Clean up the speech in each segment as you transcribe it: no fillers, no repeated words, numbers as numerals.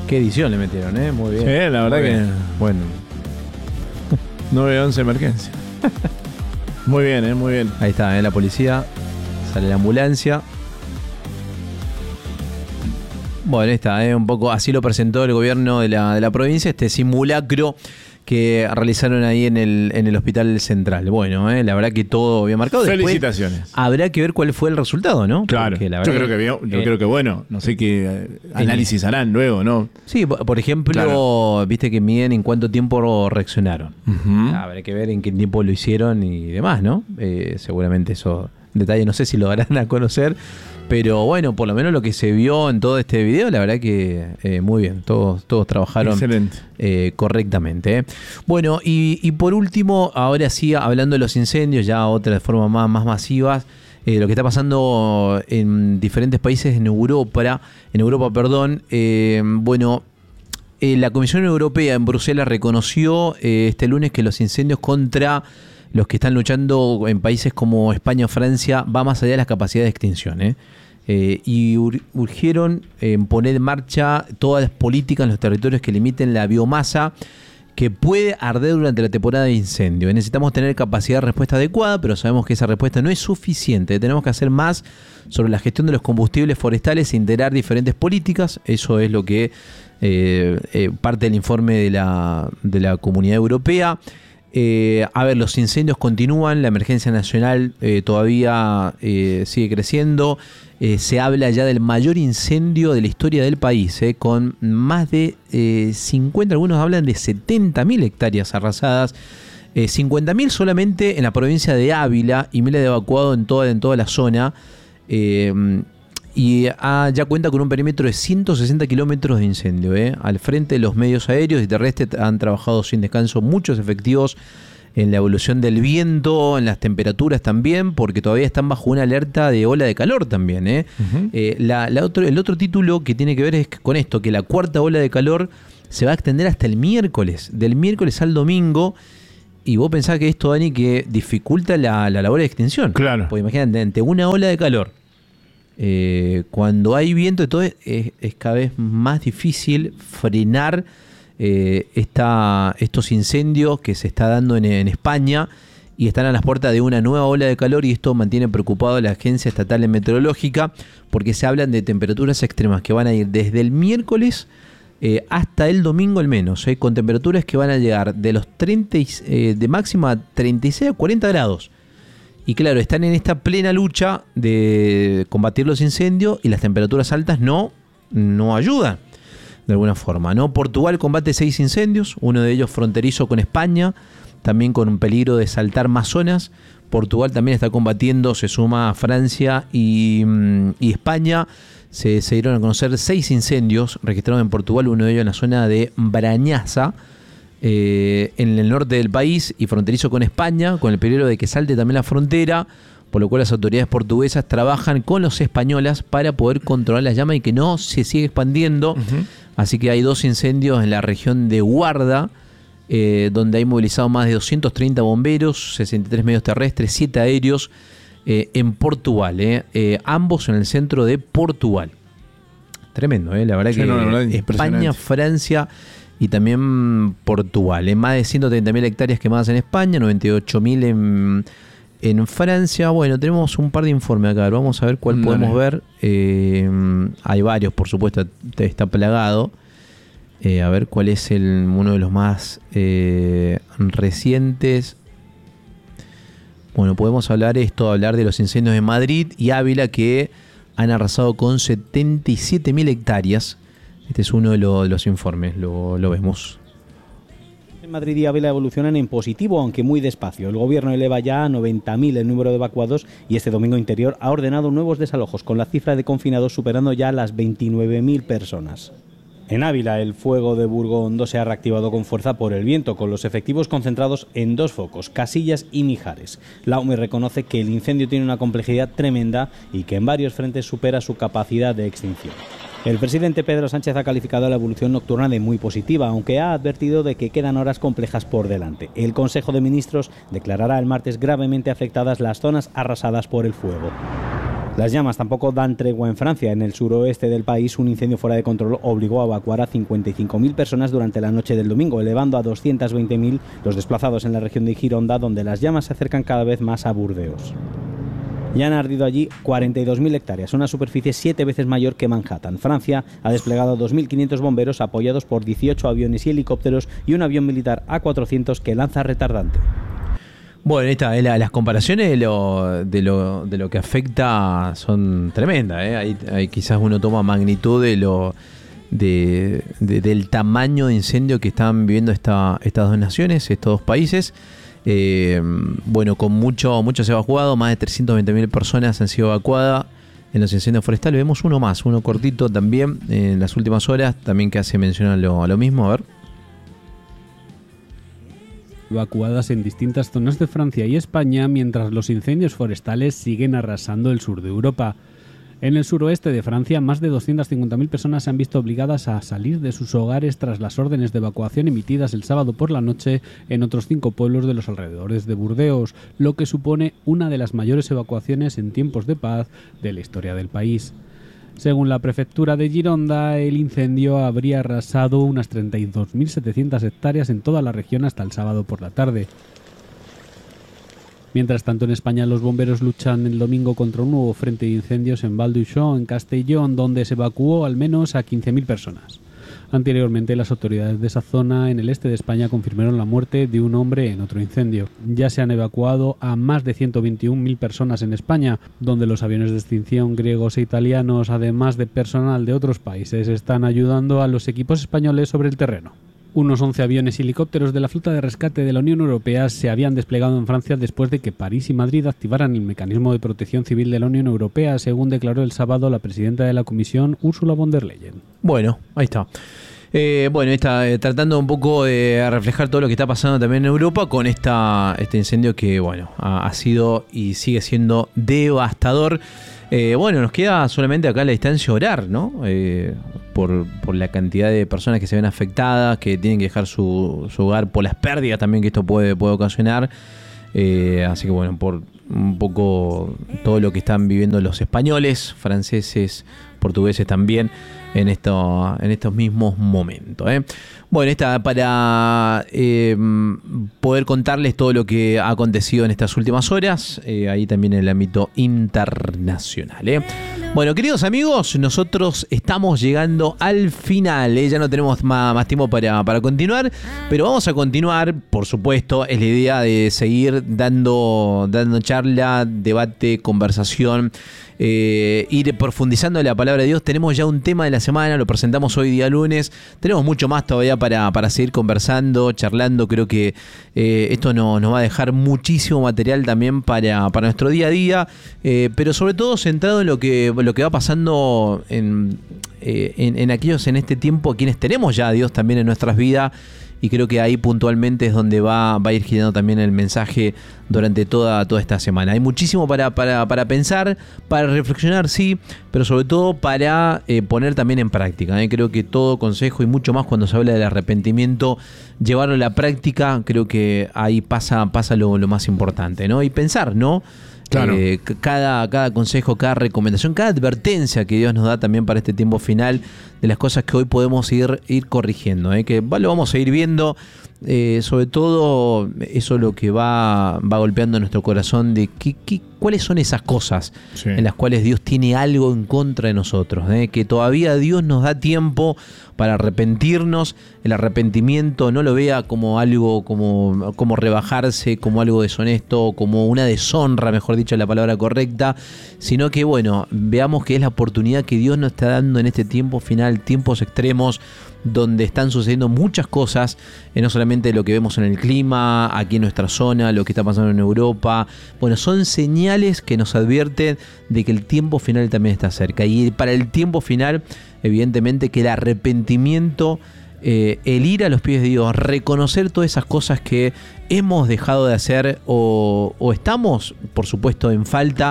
Qué edición le metieron, muy bien. Sí, la verdad que... Bueno. 911 emergencia. Muy bien, muy bien. Ahí está, la policía. Sale la ambulancia. Bueno, ahí está, un poco así lo presentó el gobierno de la provincia, este simulacro que realizaron ahí en el Hospital Central. Bueno, la verdad que todo bien marcado. Felicitaciones. Después, habrá que ver cuál fue el resultado, ¿no? Claro. La yo creo que bueno, no sé qué análisis harán luego, ¿no? Sí, por ejemplo, claro. Viste que miden en cuánto tiempo reaccionaron. Habrá que ver en qué tiempo lo hicieron y demás, ¿no? Seguramente eso, detalle, no sé si lo darán a conocer. Pero bueno, por lo menos lo que se vio en todo este video, la verdad que muy bien, todos trabajaron correctamente. Bueno, y por último, ahora sí, hablando de los incendios, ya otra de forma más masivas, lo que está pasando en diferentes países en Europa, bueno, la Comisión Europea en Bruselas reconoció este lunes que los incendios contra los que están luchando en países como España o Francia va más allá de las capacidades de extinción. Y urgieron poner en marcha todas las políticas en los territorios que limiten la biomasa que puede arder durante la temporada de incendio. Necesitamos tener capacidad de respuesta adecuada, pero sabemos que esa respuesta no es suficiente. Tenemos que hacer más sobre la gestión de los combustibles forestales e integrar diferentes políticas. Eso es lo que parte del informe de la Comunidad Europea. A ver, los incendios continúan, la emergencia nacional todavía sigue creciendo. Se habla ya del mayor incendio de la historia del país, con más de 50, algunos hablan de 70.000 hectáreas arrasadas, 50.000 solamente en la provincia de Ávila y miles de evacuados en toda la zona. Y ya cuenta con un perímetro de 160 kilómetros de incendio. Al frente de los medios aéreos y terrestres han trabajado sin descanso muchos efectivos en la evolución del viento, en las temperaturas también, porque todavía están bajo una alerta de ola de calor también. El otro título que tiene que ver es con esto, que la cuarta ola de calor se va a extender hasta el miércoles, del miércoles al domingo. Y vos pensás que esto, Dani, que dificulta la labor de extinción. Claro. Porque imagínate, ante una ola de calor, cuando hay viento y todo, es cada vez más difícil frenar estos incendios que se está dando en España y están a las puertas de una nueva ola de calor, y esto mantiene preocupado a la Agencia Estatal Meteorológica porque se hablan de temperaturas extremas que van a ir desde el miércoles hasta el domingo al menos, con temperaturas que van a llegar de los 30 de máxima a 36 a 40 grados. Y claro, están en esta plena lucha de combatir los incendios y las temperaturas altas no ayudan de alguna forma, ¿no? Portugal combate 6 incendios, uno de ellos fronterizo con España, también con un peligro de saltar más zonas. Portugal también está combatiendo, se suma a Francia y España. Se dieron a conocer 6 incendios registrados en Portugal, uno de ellos en la zona de Brañaza, en el norte del país y fronterizo con España, con el peligro de que salte también la frontera, por lo cual las autoridades portuguesas trabajan con los españolas para poder controlar la llama y que no se siga expandiendo. Así que hay 2 incendios en la región de Guarda, donde hay movilizado más de 230 bomberos, 63 medios terrestres, 7 aéreos en Portugal, ambos en el centro de Portugal. Tremendo, la verdad que la verdad, España, Francia y también Portugal. Más de 130.000 hectáreas quemadas en España, 98.000 en Francia. Bueno, tenemos un par de informes acá. Vamos a ver cuál podemos ver. Hay varios, por supuesto, está plagado. A ver cuál es uno de los más recientes. Bueno, podemos hablar de los incendios de Madrid y Ávila, que han arrasado con 77.000 hectáreas. Este es uno de los informes, lo vemos. En Madrid y Ávila evolucionan en positivo, aunque muy despacio. El gobierno eleva ya a 90.000 el número de evacuados y este domingo Interior ha ordenado nuevos desalojos, con la cifra de confinados superando ya las 29.000 personas. En Ávila, el fuego de Burgo Hondo se ha reactivado con fuerza por el viento, con los efectivos concentrados en 2 focos, Casillas y Mijares. La UME reconoce que el incendio tiene una complejidad tremenda y que en varios frentes supera su capacidad de extinción. El presidente Pedro Sánchez ha calificado la evolución nocturna de muy positiva, aunque ha advertido de que quedan horas complejas por delante. El Consejo de Ministros declarará el martes gravemente afectadas las zonas arrasadas por el fuego. Las llamas tampoco dan tregua en Francia. En el suroeste del país, un incendio fuera de control obligó a evacuar a 55.000 personas durante la noche del domingo, elevando a 220.000 los desplazados en la región de Gironda, donde las llamas se acercan cada vez más a Burdeos. Ya han ardido allí 42.000 hectáreas, una superficie 7 veces mayor que Manhattan. Francia ha desplegado 2.500 bomberos apoyados por 18 aviones y helicópteros y un avión militar A400 que lanza retardante. Bueno, las comparaciones de lo que afecta son tremendas, ¿eh? Ahí quizás uno toma magnitud del tamaño de incendio que están viviendo estas dos naciones, estos dos países. Bueno, con muchos evacuados, más de 320.000 personas han sido evacuadas en los incendios forestales. Vemos uno más, uno cortito también en las últimas horas, también que hace mención a lo mismo, a ver. Evacuadas en distintas zonas de Francia y España mientras los incendios forestales siguen arrasando el sur de Europa. En el suroeste de Francia, más de 250.000 personas se han visto obligadas a salir de sus hogares tras las órdenes de evacuación emitidas el sábado por la noche en otros 5 pueblos de los alrededores de Burdeos, lo que supone una de las mayores evacuaciones en tiempos de paz de la historia del país. Según la prefectura de Gironda, el incendio habría arrasado unas 32.700 hectáreas en toda la región hasta el sábado por la tarde. Mientras tanto, en España los bomberos luchan el domingo contra un nuevo frente de incendios en Val d'Uixó, en Castellón, donde se evacuó al menos a 15.000 personas. Anteriormente, las autoridades de esa zona en el este de España confirmaron la muerte de un hombre en otro incendio. Ya se han evacuado a más de 121.000 personas en España, donde los aviones de extinción griegos e italianos, además de personal de otros países, están ayudando a los equipos españoles sobre el terreno. Unos 11 aviones y helicópteros de la flota de rescate de la Unión Europea se habían desplegado en Francia después de que París y Madrid activaran el mecanismo de protección civil de la Unión Europea, según declaró el sábado la presidenta de la Comisión, Ursula von der Leyen. Bueno, ahí está. Está tratando un poco de reflejar todo lo que está pasando también en Europa con este incendio que, bueno, ha sido y sigue siendo devastador. Nos queda solamente acá a la distancia orar, ¿no? Por la cantidad de personas que se ven afectadas, que tienen que dejar su hogar, por las pérdidas también que esto puede ocasionar. Así que bueno, por un poco todo lo que están viviendo los españoles, franceses, portugueses también en estos mismos momentos. Bueno, para poder contarles todo lo que ha acontecido en estas últimas horas, ahí también en el ámbito internacional. Bueno, queridos amigos, nosotros estamos llegando al final. Ya no tenemos más tiempo para continuar, pero vamos a continuar, por supuesto. Es la idea de seguir dando charla, debate, conversación, ir profundizando en la palabra de Dios. Tenemos ya un tema de la semana, lo presentamos hoy día lunes. Tenemos mucho más todavía para seguir conversando, charlando. Creo que esto nos va a dejar muchísimo material también para nuestro día a día, pero sobre todo centrado en lo que va pasando en aquellos en este tiempo, quienes tenemos ya a Dios también en nuestras vidas. Y creo que ahí puntualmente es donde va a ir girando también el mensaje durante toda esta semana. Hay muchísimo para pensar, para reflexionar, sí, pero sobre todo para poner también en práctica. Creo que todo consejo y mucho más cuando se habla del arrepentimiento, llevarlo a la práctica, creo que ahí pasa lo más importante, ¿no? Y pensar, ¿no? Claro. Cada consejo, cada recomendación, cada advertencia que Dios nos da también para este tiempo final, de las cosas que hoy podemos ir corrigiendo, que lo vamos a ir viendo. Sobre todo eso es lo que va golpeando nuestro corazón, de cuáles son esas cosas en las cuales Dios tiene algo en contra de nosotros, que todavía Dios nos da tiempo para arrepentirnos. El arrepentimiento no lo vea como algo, como rebajarse, como algo deshonesto, como una deshonra, mejor dicho, la palabra correcta, sino que veamos que es la oportunidad que Dios nos está dando en este tiempo final, tiempos extremos, donde están sucediendo muchas cosas, no solamente lo que vemos en el clima, aquí en nuestra zona, lo que está pasando en Europa. Son señales que nos advierten de que el tiempo final también está cerca. Y para el tiempo final, evidentemente que el arrepentimiento, el ir a los pies de Dios, reconocer todas esas cosas que hemos dejado de hacer o estamos, por supuesto, en falta.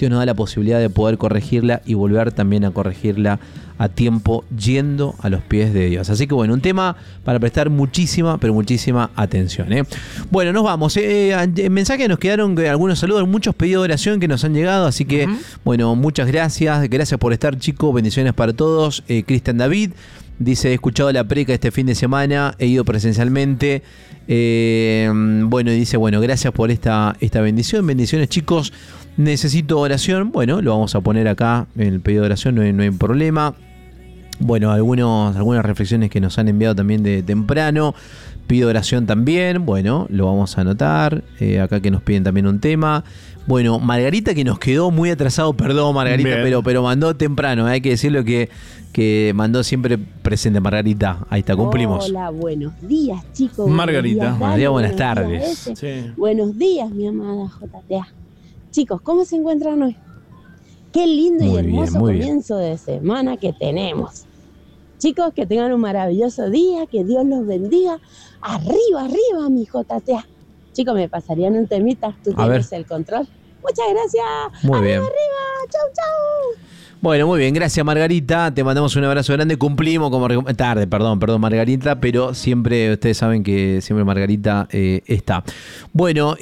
Dios nos da la posibilidad de poder corregirla y volver también a corregirla a tiempo, yendo a los pies de Dios. Así que bueno, un tema para prestar muchísima, pero muchísima atención, ¿eh? Bueno, nos vamos. En mensaje nos quedaron algunos saludos, muchos pedidos de oración que nos han llegado, así que bueno, muchas gracias. Gracias por estar, chicos. Bendiciones para todos. Cristian David dice: he escuchado la preca este fin de semana, he ido presencialmente. Bueno, y dice: bueno, gracias por esta bendición. Bendiciones, chicos. Necesito oración. Bueno, lo vamos a poner acá en el pedido de oración, no hay problema. Bueno, algunas reflexiones que nos han enviado también de temprano. Pido oración también. Bueno, lo vamos a anotar. Acá que nos piden también un tema. Bueno, Margarita, que nos quedó muy atrasado. Perdón, Margarita, pero mandó temprano. Hay que decirlo que mandó siempre presente, Margarita. Ahí está, cumplimos. Hola, buenos días, chicos. Margarita. Buenos días, buenas tardes. Sí. Buenos días, mi amada JTA. Chicos, ¿cómo se encuentran hoy? Qué lindo y hermoso comienzo de semana que tenemos. Chicos, que tengan un maravilloso día, que Dios los bendiga. Arriba, arriba, mi JTA. Chicos, me pasarían un temita, tú tienes el control. Muchas gracias. Muy arriba, bien. arriba, chau, chau. Bueno, muy bien, gracias, Margarita. Te mandamos un abrazo grande. Cumplimos como tarde, perdón, Margarita, pero siempre, ustedes saben que siempre Margarita está. Bueno,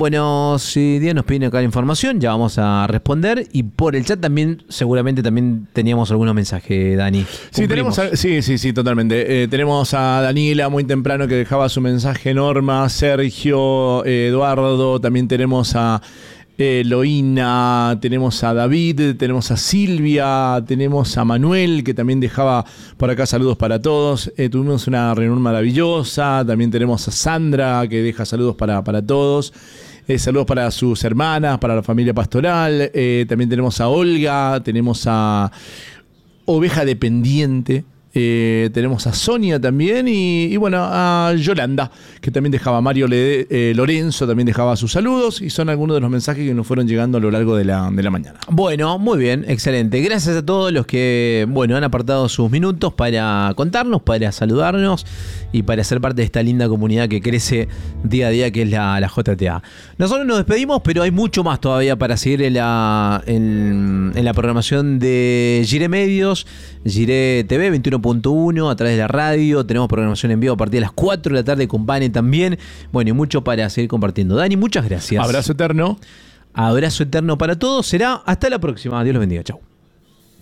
si Dios nos pide acá la información, ya vamos a responder. Y por el chat también, seguramente también teníamos algunos mensajes, Dani. Sí, sí, totalmente. Tenemos a Daniela muy temprano que dejaba su mensaje, Norma, Sergio, Eduardo, también tenemos a Loína, tenemos a David, tenemos a Silvia, tenemos a Manuel, que también dejaba por acá saludos para todos. Tuvimos una reunión maravillosa. También tenemos a Sandra, que deja saludos para todos. Saludos para sus hermanas, para la familia pastoral. También tenemos a Olga, tenemos a Oveja Dependiente. Tenemos a Sonia también y bueno, a Yolanda, que también dejaba. Mario Lorenzo también dejaba sus saludos, y son algunos de los mensajes que nos fueron llegando a lo largo de la mañana. Bueno, muy bien, excelente. Gracias a todos los que han apartado sus minutos para contarnos, para saludarnos y para ser parte de esta linda comunidad que crece día a día, que es la JTA. Nosotros nos despedimos, pero hay mucho más todavía para seguir en la programación de Gire Medios, Gire TV 21.1 a través de la radio. Tenemos programación en vivo a partir de las 4 de la tarde con Vane también. Bueno, y mucho para seguir compartiendo. Dani, muchas gracias. Abrazo eterno. Abrazo eterno para todos. Será hasta la próxima. Dios los bendiga. Chau.